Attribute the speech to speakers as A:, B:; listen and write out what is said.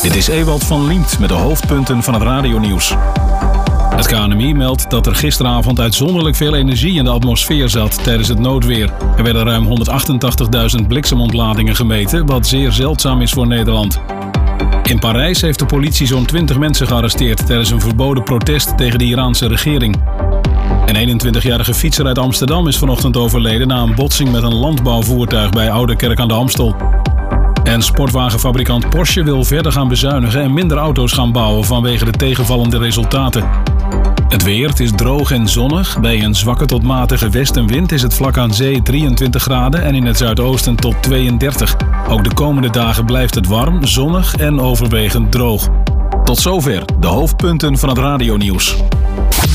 A: Dit is Ewald van Liemt met de hoofdpunten van het radionieuws. Het KNMI meldt dat er gisteravond uitzonderlijk veel energie in de atmosfeer zat tijdens het noodweer. Er werden ruim 188.000 bliksemontladingen gemeten, wat zeer zeldzaam is voor Nederland. In Parijs heeft de politie zo'n 20 mensen gearresteerd tijdens een verboden protest tegen de Iraanse regering. Een 21-jarige fietser uit Amsterdam is vanochtend overleden na een botsing met een landbouwvoertuig bij Oudekerk aan de Amstel. En sportwagenfabrikant Porsche wil verder gaan bezuinigen en minder auto's gaan bouwen vanwege de tegenvallende resultaten. Het weer, het is droog en zonnig. Bij een zwakke tot matige westenwind is het vlak aan zee 23 graden en in het zuidoosten tot 32. Ook de komende dagen blijft het warm, zonnig en overwegend droog. Tot zover de hoofdpunten van het radionieuws.